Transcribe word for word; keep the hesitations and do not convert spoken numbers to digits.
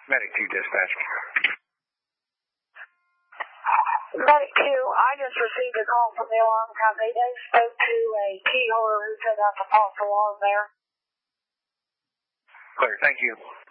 Medic two dispatch. Medic two, I just received a call from the alarm company. They spoke to a key holder who said that's a false alarm there. Clear, thank you.